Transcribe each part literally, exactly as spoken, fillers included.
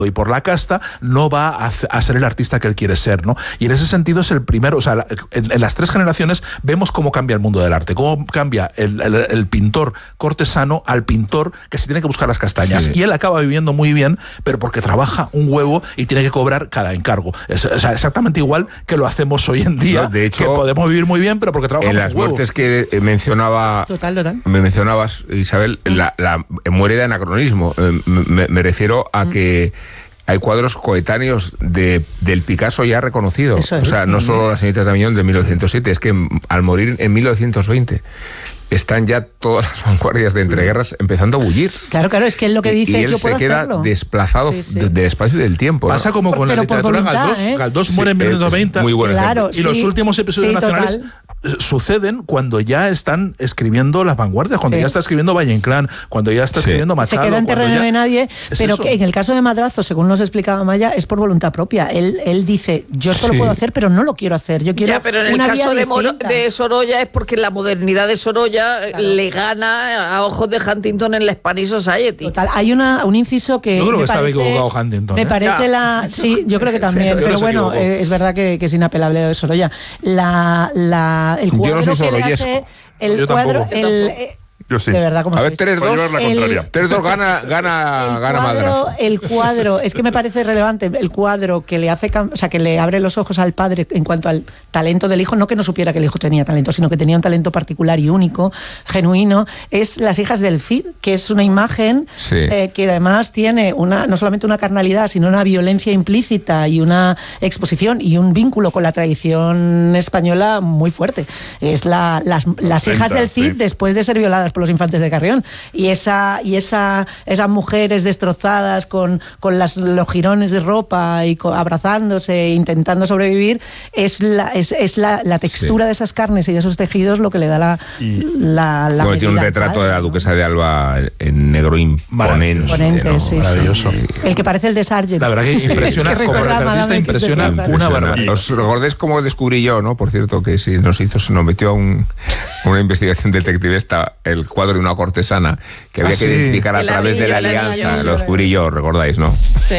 y por la casta, no va a, a ser el artista que él quiere ser, ¿no? Y en ese sentido es el primero, o sea, la, en, en las tres generaciones vemos cómo cambia el mundo del arte, cómo cambia el, el, el pintor cortesano al pintor que se tiene que buscar las castañas. Sí. Y él acaba viviendo muy bien, pero porque trabaja un huevo y tiene que cobrar cada encargo. Es, o sea, exactamente igual que lo hacemos hoy en día, no, de hecho, que podemos vivir muy bien, pero porque trabajamos en las un huevo. muertes que mencionaba, total, total. me mencionabas, Isabel, la, la muere de anacronismo. Me, me refiero a que hay cuadros coetáneos de, del Picasso ya reconocido. Es. O sea, no solo las señoritas de Aviñón de mil novecientos siete, es que al morir en mil novecientos veinte están ya todas las vanguardias de entreguerras empezando a bullir. Claro, claro, es que es lo que dice, y, y él yo se puedo queda hacerlo. desplazado sí, sí. del de espacio y del tiempo. Pasa ¿no? como con Pero la literatura voluntad, Galdós. ¿eh? Galdós sí. muere en mil novecientos veinte. Muy buen claro, y sí. los últimos episodios sí, nacionales total. suceden cuando ya están escribiendo las vanguardias, cuando sí. ya está escribiendo Valle Inclán, cuando ya está sí. escribiendo Machado. Se queda en terreno ya... de nadie, pero eso. que en el caso de Madrazo, según nos explicaba Maya, es por voluntad propia. Él, él dice, yo esto sí. lo puedo hacer, pero no lo quiero hacer. Yo quiero ya, pero en una el caso vía de, Moro, de Sorolla es porque la modernidad de Sorolla claro. le gana a ojos de Huntington en la Spanish Society. Total, hay una, un inciso que yo creo que parece, estaba equivocado Huntington. Me ¿eh? parece ya. la... Sí, yo creo que también, pero no bueno, eh, es verdad que, que es inapelable de Sorolla. La, la, el cuadro yo no soy que le hace... El yo cuadro... tampoco. El, yo Yo sí. De verdad, como a ver, tres dos, tres dos gana, gana, el gana cuadro, Madrazo. El cuadro, es que me parece relevante, el cuadro que le hace, o sea, que le abre los ojos al padre en cuanto al talento del hijo, no que no supiera que el hijo tenía talento, sino que tenía un talento particular y único, genuino, es Las hijas del Cid, que es una imagen sí. eh, que además tiene una no solamente una carnalidad, sino una violencia implícita y una exposición y un vínculo con la tradición española muy fuerte. Es la, las, las hijas del Cid sí. después de ser violadas por los infantes de Carrión. Y esa y esa esas mujeres destrozadas con, con las, los jirones de ropa y con, abrazándose, intentando sobrevivir, es la, es, es la, la textura sí. de esas carnes y de esos tejidos lo que le da la... Y, la, la bueno, tiene un retrato padre, de la duquesa de Alba en negro imponente. Imponente, ¿no? sí, Maravilloso. Sí. El que parece el de Sargent. La verdad que impresiona, que como retratista impresiona una barbaridad. Os recordáis cómo descubrí yo, ¿no? Por cierto, que si nos hizo, se nos metió a un, una investigación detectivista el cuadro de una cortesana que había ah, que sí. identificar a el través anillo, de la alianza. Anillo, lo descubrí yo, recordáis, ¿no? Sí.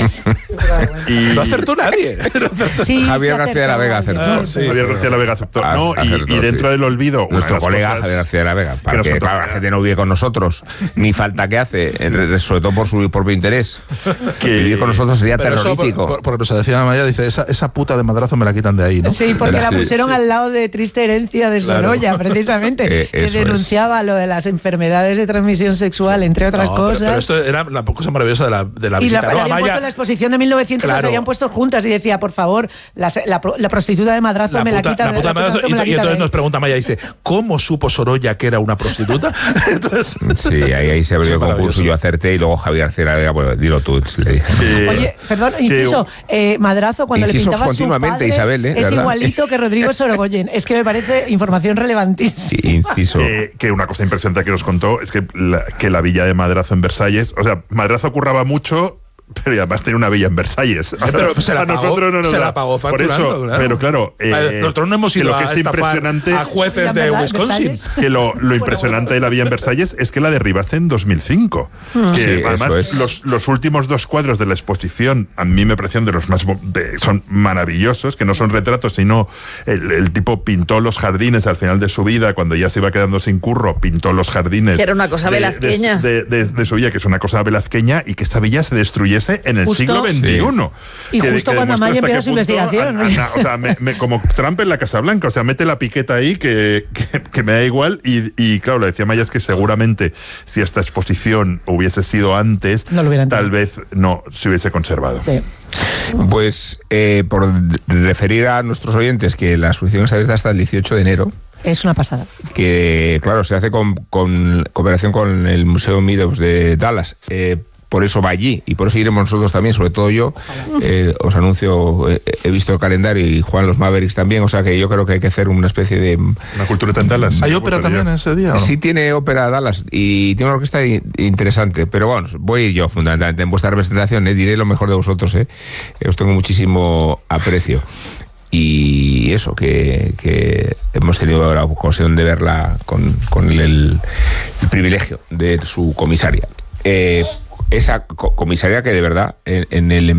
y no acertó nadie. Sí, Javier García de la Vega acertó. Ah, sí, Javier García de la Vega acertó. Ah, no, acertó y, y dentro sí. del olvido, nuestro colega cosas... Javier García de la Vega, para que, que claro, la gente no vive con nosotros, ni falta que hace, sobre todo por su propio interés. Que vivir con nosotros sería pero terrorífico. Por, por, porque nos decía Maya, dice, esa, esa puta de Madrazo me la quitan de ahí, ¿no? Sí, porque la, la pusieron sí, al lado de Triste herencia de Sorolla, claro. precisamente, eh, que denunciaba es. lo de las enfermedades de transmisión sexual, entre otras no, cosas. Pero, pero esto era la cosa maravillosa de la, de la y visita. La, ¿no? la habían puesto en la exposición de mil novecientos, claro. las habían puesto juntas y decía, por favor, la, la, la prostituta de Madrazo la me puta, la quitan. La puta de Madrazo, y, y entonces nos pregunta Maya, dice, ¿cómo supo Sorolla que era una prostituta? Entonces, sí, ahí, ahí se abrió el concurso, yo acerté y luego Javier García de la Vega, pues dilo tú, le dije. Eh, Oye, perdón, inciso, eh, Madrazo cuando le pintaba continuamente, su padre, Isabel, ¿eh? es ¿verdad? igualito que Rodrigo Sorogoyen. Es que me parece información relevantísima. Inciso. Eh, que una cosa impresionante que nos contó es que la, que la villa de Madrazo en Versalles, o sea, Madrazo curraba mucho, pero además tenía una villa en Versalles. Ay, pero se la a pagó, nosotros no nos se da. la pagó Por eso, claro. pero claro, eh, nosotros no hemos ido lo que a es impresionante a jueces de Wisconsin. Que lo, lo impresionante de la villa en Versalles es que la derribaste en dos mil cinco. Mm. Que sí, además es. los, los últimos dos cuadros de la exposición a mí me parecieron de los más de, son maravillosos, que no son retratos, sino el, el tipo pintó los jardines al final de su vida, cuando ya se iba quedando sin curro, pintó los jardines. Que era una cosa de, velazqueña. De, de, de, de su villa, que es una cosa velazqueña, y que esa villa se destruyese en el Justo. siglo veintiuno. Sí. Y que, justo que cuando Amaya empieza su investigación. A, a, a, o sea, me, me, como Trump en la Casa Blanca, o sea, mete la piqueta ahí que, que, que me da igual. Y, y claro, lo decía Maya, es que seguramente si esta exposición hubiese sido antes, no tal vez no se hubiese conservado. Sí. Pues eh, por referir a nuestros oyentes que la exposición está abierta hasta el dieciocho de enero. Es una pasada. Que, claro, se hace con, con cooperación con el Museo Meadows de Dallas. Eh, por eso va allí y por eso iremos nosotros también, sobre todo yo. Eh, os anuncio, eh, he visto el calendario y Juan los Mavericks también, o sea que yo creo que hay que hacer una especie de... ¿Una cultureta en Dallas? ¿Hay ópera también ese día? ¿o no? Sí, tiene ópera Dallas y tiene una orquesta interesante, pero bueno, voy a ir yo fundamentalmente en vuestra representación, eh, diré lo mejor de vosotros, eh. Os tengo muchísimo aprecio. Y eso, que, que hemos tenido la ocasión de verla con, con el, el privilegio de su comisaria. Eh, esa comisaria que de verdad en, en el